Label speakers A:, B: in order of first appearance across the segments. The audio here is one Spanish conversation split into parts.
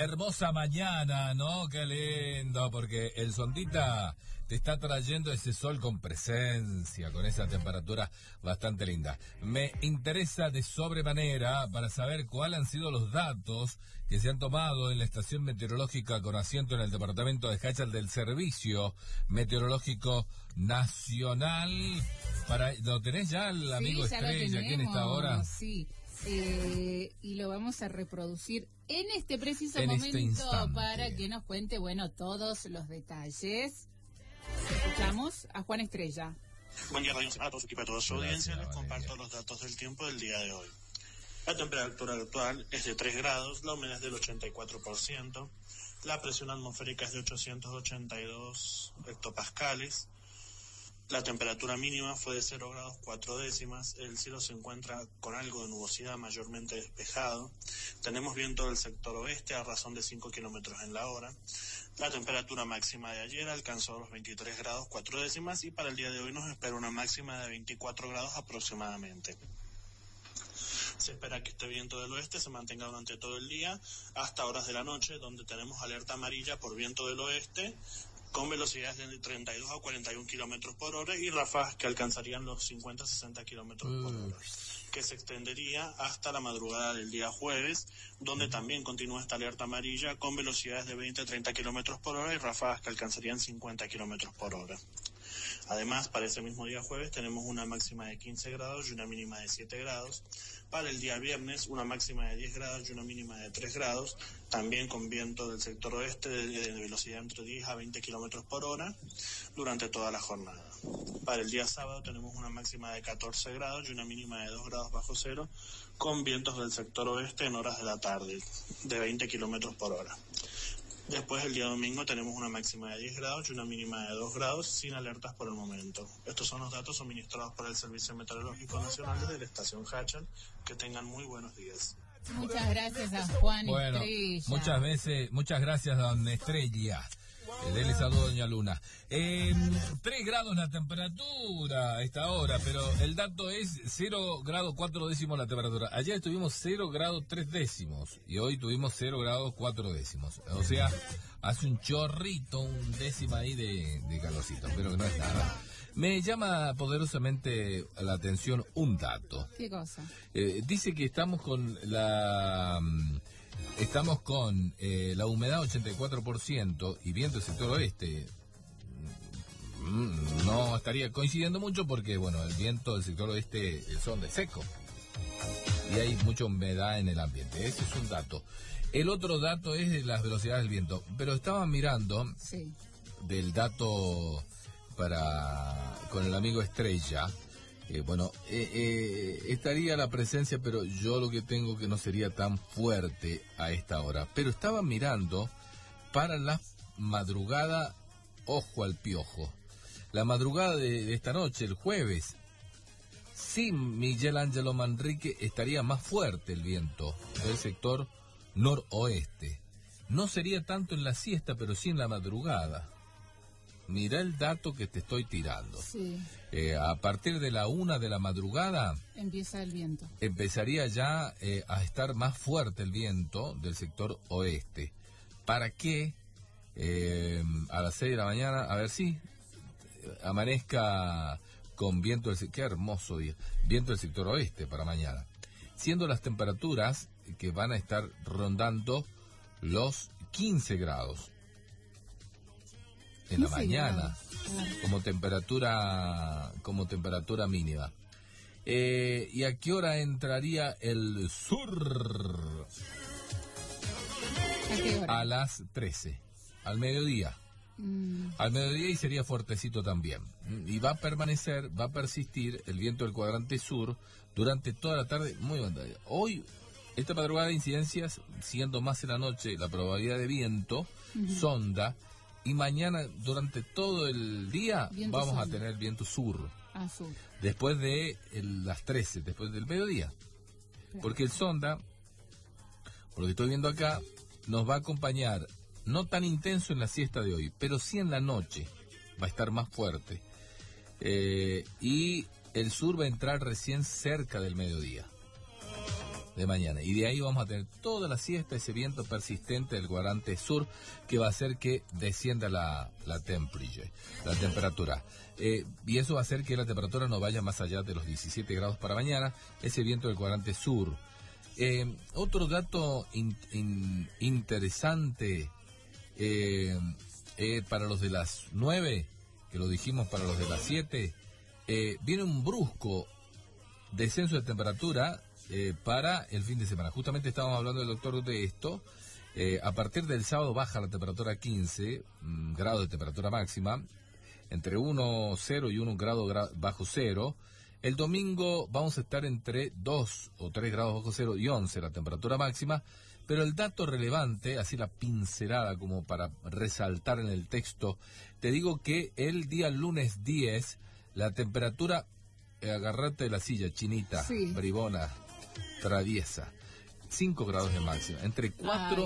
A: hermosa mañana, ¿no? Qué lindo, porque el sondita te está trayendo ese sol con presencia, con esa temperatura bastante linda. Me interesa de sobremanera para saber cuáles han sido los datos que se han tomado en la estación meteorológica con asiento en el departamento de Hachal del Servicio Meteorológico Nacional. ¿Lo tenés ya el amigo Estrella aquí en esta hora?
B: Sí. Y lo vamos a reproducir en este preciso momento para que nos cuente, todos los detalles. Escuchamos a Juan Estrella.
C: Buen día, Radio Nacional, a todos, equipo, a toda su audiencia. Les comparto los datos del tiempo del día de hoy. La temperatura actual es de 3 grados, la humedad es del 84%, la presión atmosférica es de 882 hectopascales. La temperatura mínima fue de 0 grados 4 décimas, el cielo se encuentra con algo de nubosidad mayormente despejado, tenemos viento del sector oeste a razón de 5 kilómetros en la hora, la temperatura máxima de ayer alcanzó los 23 grados 4 décimas y para el día de hoy nos espera una máxima de 24 grados aproximadamente. Se espera que este viento del oeste se mantenga durante todo el día hasta horas de la noche, donde tenemos alerta amarilla por viento del oeste, con velocidades de 32 a 41 kilómetros por hora y ráfagas que alcanzarían los 50 a 60 kilómetros por hora, que se extendería hasta la madrugada del día jueves, donde también continúa esta alerta amarilla con velocidades de 20 a 30 kilómetros por hora y ráfagas que alcanzarían 50 kilómetros por hora. Además, para ese mismo día jueves tenemos una máxima de 15 grados y una mínima de 7 grados. Para el día viernes, una máxima de 10 grados y una mínima de 3 grados, también con viento del sector oeste de velocidad entre 10 a 20 kilómetros por hora durante toda la jornada. Para el día sábado tenemos una máxima de 14 grados y una mínima de 2 grados bajo cero, con vientos del sector oeste en horas de la tarde de 20 kilómetros por hora. Después, el día domingo, tenemos una máxima de 10 grados y una mínima de 2 grados, sin alertas por el momento. Estos son los datos suministrados por el Servicio Meteorológico Nacional desde la estación Hachal. Que tengan muy buenos días.
B: Muchas gracias a Juan Estrella.
A: Muchas gracias, don Estrella. Dele saludo a doña Luna. 3 grados la temperatura a esta hora, pero el dato es 0 grado 4 décimos la temperatura. Ayer tuvimos 0 grado 3 décimos y hoy tuvimos 0 grado 4 décimos. O sea, hace un chorrito, un décimo ahí de calorcito, pero que no es nada. Me llama poderosamente la atención un dato.
B: ¿Qué cosa?
A: Dice que estamos con la humedad 84% y viento del sector oeste. No estaría coincidiendo mucho porque, el viento del sector oeste son de seco y hay mucha humedad en el ambiente. Ese es un dato. El otro dato es de las velocidades del viento, pero estaba mirando del dato con el amigo Estrella. Estaría la presencia, pero yo lo que tengo que no sería tan fuerte a esta hora. Pero estaba mirando para la madrugada, ojo al piojo. La madrugada de esta noche, el jueves, sin Miguel Ángelo Manrique, estaría más fuerte el viento del sector noroeste. No sería tanto en la siesta, pero sí en la madrugada. Mira el dato que te estoy tirando.
B: Sí.
A: A partir de la 1 de la madrugada
B: empieza el viento.
A: Empezaría ya a estar más fuerte el viento del sector oeste. ¿Para qué? A las 6 de la mañana, a ver si amanezca con viento del sector. Qué hermoso día. Viento del sector oeste para mañana. Siendo las temperaturas que van a estar rondando los 15 grados. En la mañana, como temperatura mínima. ¿Y a qué hora entraría el sur?
B: ¿A qué hora?
A: A las 13, al mediodía. Al mediodía y sería fuertecito también. Y va a persistir el viento del cuadrante sur durante toda la tarde. Muy buena. Hoy, esta madrugada de incidencias, siendo más en la noche, la probabilidad de viento sonda. Y mañana, durante todo el día, vamos a tener viento sur.
B: Sur.
A: Después de las 13, después del mediodía. Claro. Porque el sonda, por lo que estoy viendo acá, nos va a acompañar, no tan intenso en la siesta de hoy, pero sí en la noche. Va a estar más fuerte. Y el sur va a entrar recién cerca del mediodía. de mañana. Y de ahí vamos a tener toda la siesta, ese viento persistente del cuadrante sur que va a hacer que descienda la temperatura. Y eso va a hacer que la temperatura no vaya más allá de los 17 grados para mañana, ese viento del cuadrante sur. Otro dato interesante para los de las 9, que lo dijimos para los de las 7, viene un brusco descenso de temperatura para el fin de semana. Justamente estábamos hablando del doctor de esto. A partir del sábado baja la temperatura a 15 grados de temperatura máxima, entre 1, 0 y 1 grado bajo cero. El domingo vamos a estar entre 2 o 3 grados bajo cero y 11 la temperatura máxima, pero el dato relevante, así la pincelada como para resaltar en el texto, te digo que el día lunes 10, la temperatura, agarrate de la silla, chinita, sí, bribona, traviesa, 5 grados de máxima, entre 4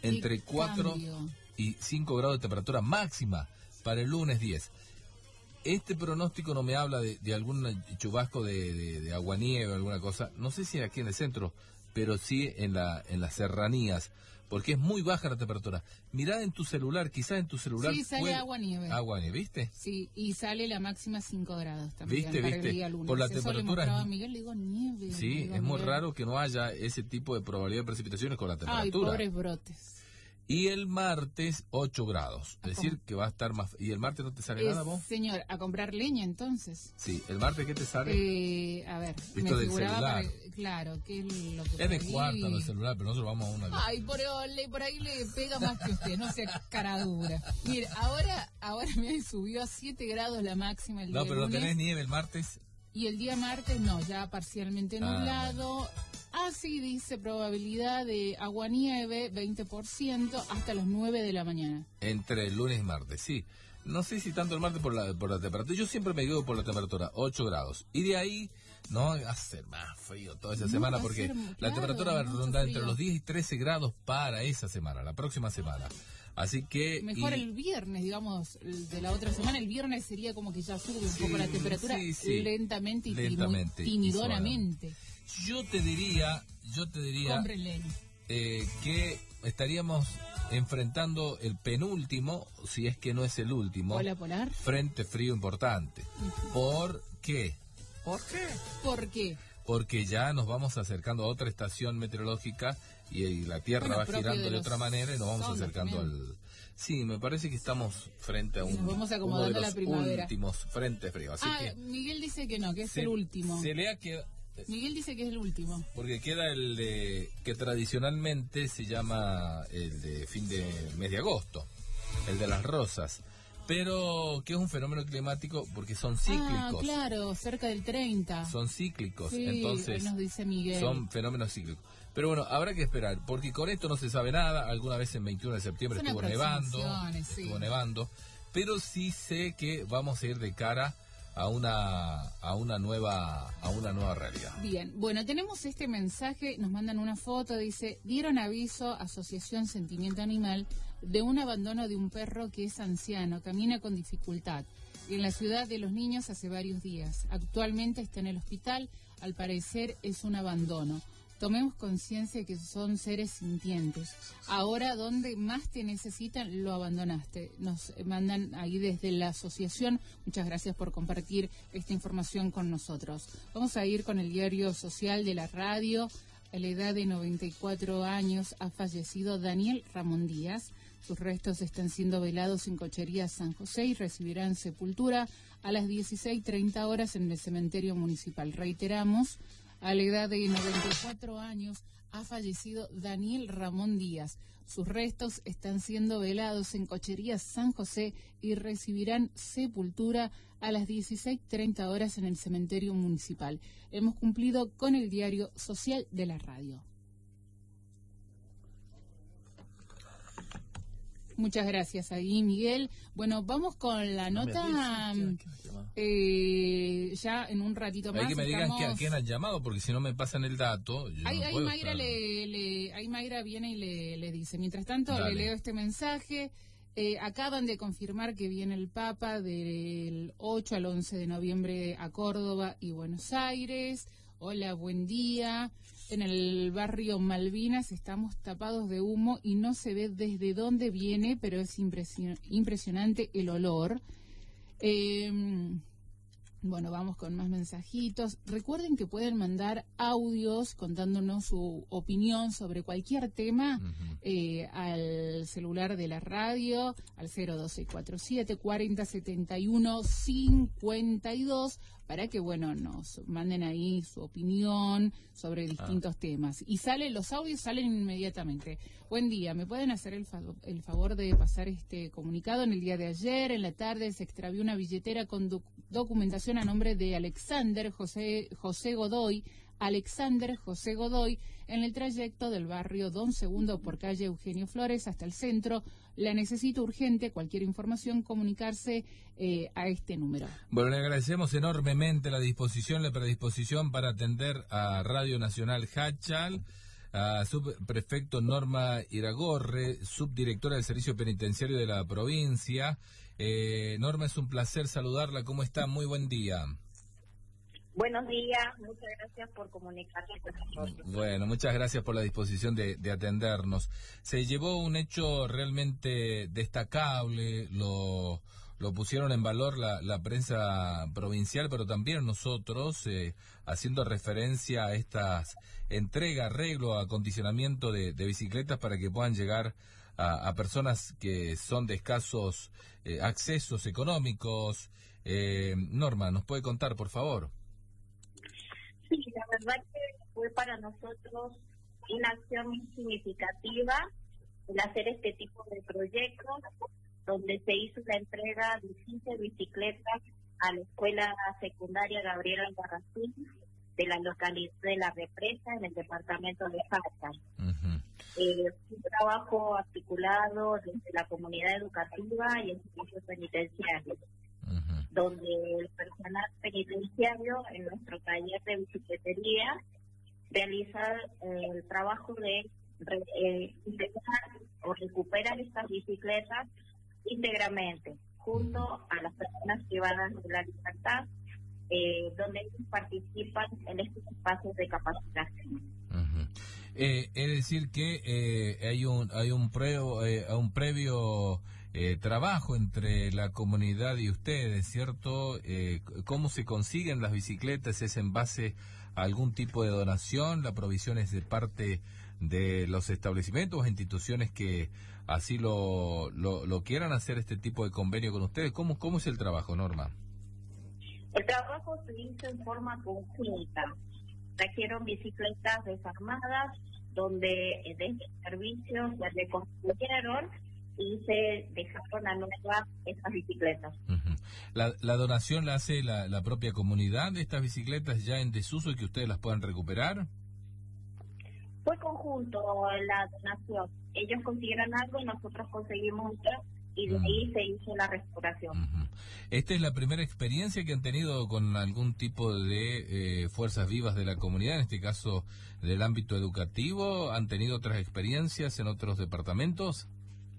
A: y 5 grados de temperatura máxima para el lunes 10. Este pronóstico no me habla de algún chubasco de aguanieve o alguna cosa, no sé si aquí en el centro, pero sí en las serranías, porque es muy baja la temperatura. Mirá en tu celular, quizás en tu celular...
B: Sí, sale aguanieve.
A: Aguanieve, ¿viste?
B: Sí, y sale la máxima 5 grados también.
A: ¿Viste?
B: El día lunes.
A: Por la temperatura...
B: Le a Miguel, le digo nieve.
A: Sí, es muy raro que no haya ese tipo de probabilidad de precipitaciones con la temperatura.
B: Ay, pobres brotes.
A: Y el martes, 8 grados. Es decir, que va a estar más... ¿Y el martes no te sale nada, vos?
B: Señor, a comprar leña, entonces.
A: Sí, ¿el martes qué te sale?
B: A ver,
A: me figuraba...
B: Claro, ¿qué es lo que...
A: Es de cuarta el celular, pero nosotros vamos a una...
B: Ay, por ahí le pega más que usted, no sea cara dura. Mire, ahora me subió a 7 grados la máxima el día
A: lunes. No, pero
B: lunes.
A: ¿no tenés nieve el martes?
B: Y el día martes, no, ya parcialmente nublado... Así dice, probabilidad de aguanieve 20% hasta las 9 de la mañana.
A: Entre el lunes y martes, sí. No sé si tanto el martes por la temperatura. Yo siempre me guío por la temperatura, 8 grados. Y de ahí no va a ser más frío toda esa semana porque la temperatura va a rondar entre los 10 y 13 grados para esa semana, la próxima semana. Así que...
B: Mejor el viernes, digamos, de la otra semana. El viernes sería como que ya sube un poco la temperatura lentamente y timidonamente.
A: Yo te diría que estaríamos enfrentando el penúltimo, si es que no es el último,
B: ¿Ola polar?
A: Frente frío importante. ¿Por qué?
B: ¿Por qué?
A: Porque ya nos vamos acercando a otra estación meteorológica y la Tierra va girando de otra manera y nos vamos acercando al... Sí, me parece que estamos frente a uno de los últimos frentes fríos. Así que
B: Miguel dice que no, que es el último. Miguel dice que es el último.
A: Porque queda el de que tradicionalmente se llama el de fin de mes de agosto, el de las rosas, pero que es un fenómeno climático porque son cíclicos.
B: Claro, cerca del 30.
A: Son cíclicos,
B: sí,
A: entonces
B: nos dice Miguel.
A: Son fenómenos cíclicos. Pero bueno, habrá que esperar, porque con esto no se sabe nada. Alguna vez en 21 de septiembre estuvo nevando, pero sí sé que vamos a ir de cara a una nueva realidad.
B: Bien, bueno, tenemos este mensaje, nos mandan una foto, dice, dieron aviso, Asociación Sentimiento Animal, de un abandono de un perro que es anciano, camina con dificultad, en la ciudad de Los Niños hace varios días. Actualmente está en el hospital, al parecer es un abandono. Tomemos conciencia que son seres sintientes. Ahora, donde más te necesitan, lo abandonaste. Nos mandan ahí desde la asociación. Muchas gracias por compartir esta información con nosotros. Vamos a ir con el diario social de la radio. A la edad de 94 años ha fallecido Daniel Ramón Díaz. Sus restos están siendo velados en Cochería San José y recibirán sepultura a las 16:30 horas en el cementerio municipal. Reiteramos, a la edad de 94 años ha fallecido Daniel Ramón Díaz. Sus restos están siendo velados en Cochería San José y recibirán sepultura a las 16:30 horas en el cementerio municipal. Hemos cumplido con el diario social de la radio. Muchas gracias ahí, Miguel. Bueno, vamos con la nota. Ya en un ratito más.
A: Hay que me digan a quién han llamado, porque si no me pasan el dato.
B: Ahí Mayra viene y le dice. Mientras tanto, le leo este mensaje. Acaban de confirmar que viene el Papa del 8 al 11 de noviembre a Córdoba y Buenos Aires. Hola, buen día. en el barrio Malvinas estamos tapados de humo y no se ve desde dónde viene, pero es impresionante el olor. Bueno, vamos con más mensajitos. Recuerden que pueden mandar audios contándonos su opinión sobre cualquier tema al celular de la radio, al 01247 4071 52, para que, bueno, nos manden ahí su opinión sobre distintos temas. Y los audios salen inmediatamente. Buen día, ¿me pueden hacer el favor de pasar este comunicado? En el día de ayer, en la tarde, se extravió una billetera con documentación a nombre de Alexander José Godoy, en el trayecto del barrio Don Segundo por calle Eugenio Flores hasta el centro. La necesito urgente. Cualquier información, comunicarse a este número.
A: Bueno, le agradecemos enormemente la predisposición para atender a Radio Nacional Hachal, a subprefecto Norma Iragorre, subdirectora del Servicio Penitenciario de la provincia. Norma, es un placer saludarla. ¿Cómo está? Muy buen día.
D: Buenos días, muchas gracias por comunicarse con nosotros.
A: Bueno, muchas gracias por la disposición de atendernos. Se llevó un hecho realmente destacable, lo pusieron en valor la prensa provincial, pero también nosotros, haciendo referencia a estas arreglo, acondicionamiento de bicicletas para que puedan llegar a personas que son de escasos accesos económicos. Norma, ¿nos puede contar, por favor?
D: Sí, la verdad que fue para nosotros una acción muy significativa el hacer este tipo de proyectos, donde se hizo la entrega de 15 bicicletas a la escuela secundaria Gabriel Albarracín de la localidad de La Represa, en el departamento de Hachal. Un trabajo articulado desde la comunidad educativa y el servicio penitenciario, donde el personal penitenciario en nuestro taller de bicicletería realiza el trabajo de integrar o recuperar estas bicicletas íntegramente junto a las personas privadas de la libertad, donde ellos participan en estos espacios de capacitación.
A: Es decir que hay un previo trabajo entre la comunidad y ustedes, ¿cierto? ¿Cómo se consiguen las bicicletas? ¿Es en base a algún tipo de donación? ¿La provisión es de parte de los establecimientos o instituciones que así lo quieran hacer este tipo de convenio con ustedes? ¿Cómo es el trabajo, Norma?
D: El trabajo se hizo en forma conjunta. Trajeron bicicletas desarmadas, donde desde el servicio se reconstruyeron y se dejaron a nuevas estas bicicletas.
A: ¿La donación la hace la propia comunidad de estas bicicletas ya en desuso y que ustedes las puedan recuperar?
D: Fue conjunto la donación. Ellos consiguieron algo y nosotros conseguimos otro, y de ahí se hizo la restauración.
A: ¿Esta es la primera experiencia que han tenido con algún tipo de fuerzas vivas de la comunidad, en este caso del ámbito educativo? ¿Han tenido otras experiencias en otros departamentos?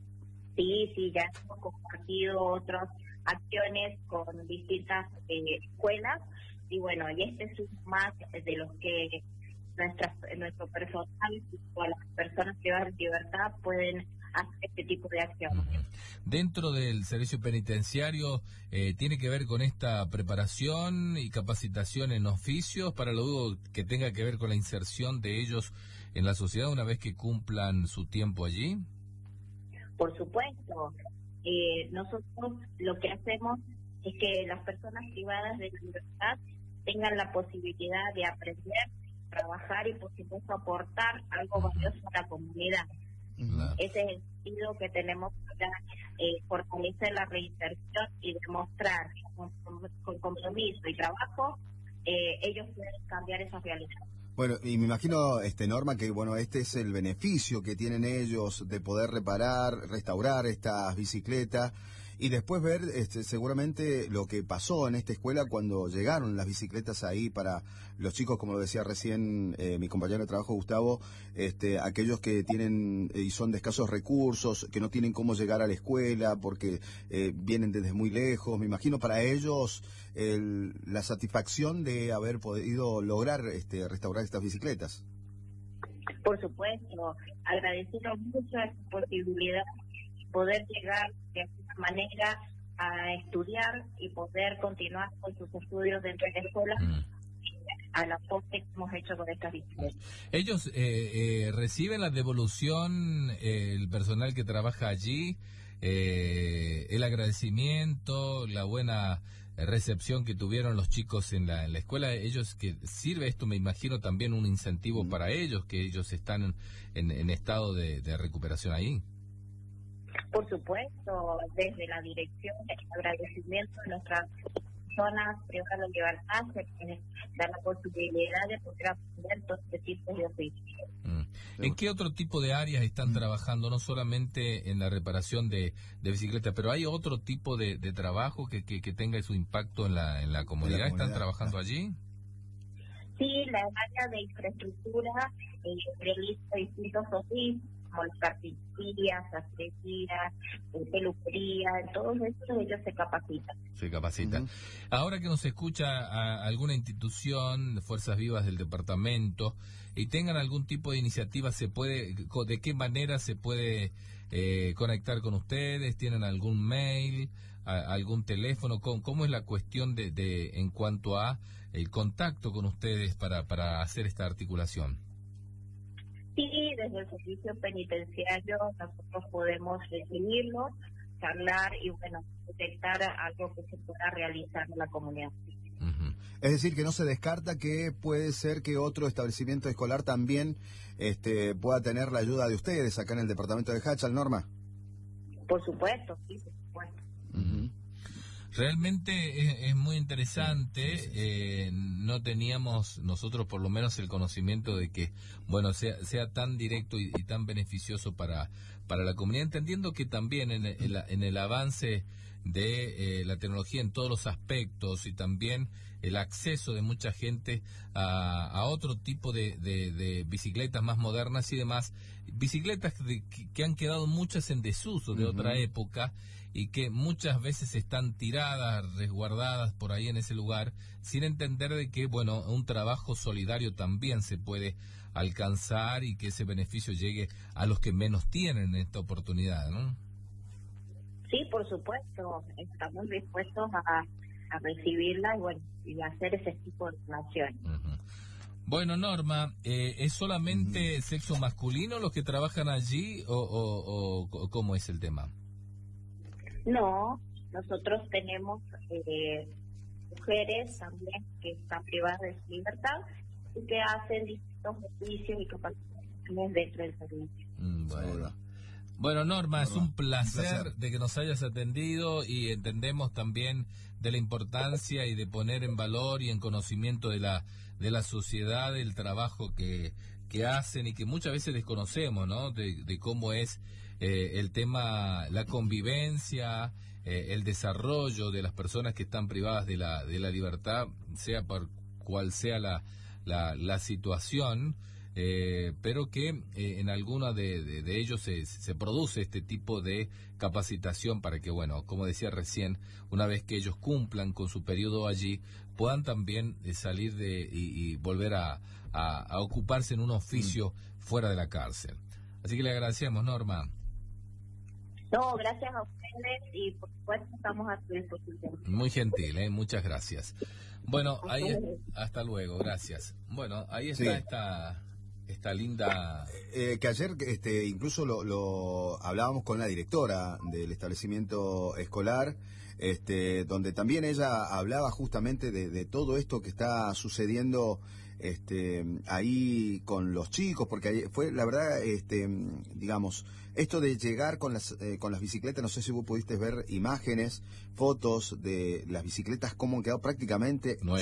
D: Sí, ya hemos compartido otras acciones con distintas escuelas, y bueno, y este es uno más de los que nuestro personal o las personas privadas de libertad pueden hacer este tipo de acciones.
A: Dentro del servicio penitenciario, ¿tiene que ver con esta preparación y capacitación en oficios para luego que tenga que ver con la inserción de ellos en la sociedad una vez que cumplan su tiempo allí?
D: Por supuesto. Nosotros lo que hacemos es que las personas privadas de libertad tengan la posibilidad de aprender, trabajar y, por supuesto, aportar algo valioso a la comunidad. Ese es el sentido que tenemos para fortalecer la reinserción y demostrar con compromiso y trabajo ellos pueden cambiar esa realidad.
E: Bueno, y me imagino, Norma, que bueno, este es el beneficio que tienen ellos de poder reparar, restaurar estas bicicletas y después ver seguramente lo que pasó en esta escuela cuando llegaron las bicicletas ahí para los chicos, como lo decía recién mi compañero de trabajo Gustavo, aquellos que tienen y son de escasos recursos, que no tienen cómo llegar a la escuela porque vienen desde muy lejos. Me imagino para ellos la satisfacción de haber podido lograr restaurar estas bicicletas.
D: Por supuesto, agradecemos mucho esta posibilidad de poder llegar de alguna manera a estudiar y poder continuar con sus estudios dentro de la escuela a la aporte que hemos hecho con estas bicicletas.
A: ¿Ellos reciben la devolución, el personal que trabaja allí, el agradecimiento, la buena recepción que tuvieron los chicos en la escuela? Ellos, que sirve esto, me imagino, también un incentivo para ellos, que ellos están en estado de recuperación ahí.
D: Por supuesto, desde la dirección, el agradecimiento de nuestras personas privadas de libertad, se da la posibilidad de poder aprender todo este tipo de oficios.
A: ¿En qué otro tipo de áreas están trabajando? No solamente en la reparación de bicicletas, pero ¿hay otro tipo de trabajo que tenga su impacto en la comunidad? ¿Están trabajando allí?
D: Sí, la área de infraestructura realiza distintos oficios, como las carpinterías, sastrerías, peluquería, en todos estos ellos se capacitan. Se capacitan.
A: Ahora que nos escucha alguna institución, Fuerzas Vivas del departamento, y tengan algún tipo de iniciativa, ¿de qué manera se puede conectar con ustedes? ¿Tienen algún mail, algún teléfono? ¿Cómo es la cuestión en cuanto a el contacto con ustedes para hacer esta articulación?
D: Sí, desde el servicio penitenciario nosotros podemos recibirlo, charlar y, bueno, detectar algo que se pueda realizar en la comunidad.
E: Es decir, que no se descarta que puede ser que otro establecimiento escolar también pueda tener la ayuda de ustedes acá en el departamento de Hachal, Norma.
D: Por supuesto, sí, por supuesto.
A: Realmente es muy interesante. No teníamos nosotros por lo menos el conocimiento de que, bueno, sea tan directo y tan beneficioso para la comunidad, entendiendo que también en el avance de la tecnología en todos los aspectos y también el acceso de mucha gente a otro tipo de bicicletas más modernas y demás, bicicletas que han quedado muchas en desuso de otra época y que muchas veces están tiradas, resguardadas por ahí en ese lugar, sin entender de que, bueno, un trabajo solidario también se puede alcanzar y que ese beneficio llegue a los que menos tienen esta oportunidad, ¿no?
D: Sí, por supuesto, estamos dispuestos a recibirla y, bueno, y hacer ese tipo de donaciones.
A: Bueno, Norma, ¿es solamente sexo masculino los que trabajan allí o cómo es el tema?
D: No, nosotros tenemos mujeres también que están privadas de su libertad y que hacen distintos oficios y capacitaciones dentro del servicio.
A: Bueno, Norma, es un placer de que nos hayas atendido y entendemos también de la importancia y de poner en valor y en conocimiento de la sociedad el trabajo que hacen y que muchas veces desconocemos, ¿no? De cómo es el tema, la convivencia, el desarrollo de las personas que están privadas de la libertad, sea por cual sea la situación. Pero que en alguna de ellos se produce este tipo de capacitación para que, bueno, como decía recién, una vez que ellos cumplan con su periodo allí, puedan también salir y volver a ocuparse en un oficio fuera de la cárcel. Así que le agradecemos, Norma.
D: No, gracias a ustedes y por supuesto estamos a su disposición.
A: Muy gentil, muchas gracias. Bueno, ahí hasta luego, gracias. Bueno, ahí está esta linda...
E: que ayer incluso lo hablábamos con la directora del establecimiento escolar, donde también ella hablaba justamente de todo esto que está sucediendo ahí con los chicos, porque ahí fue, la verdad, digamos, esto de llegar con las bicicletas, no sé si vos pudiste ver imágenes, fotos de las bicicletas, cómo han quedado prácticamente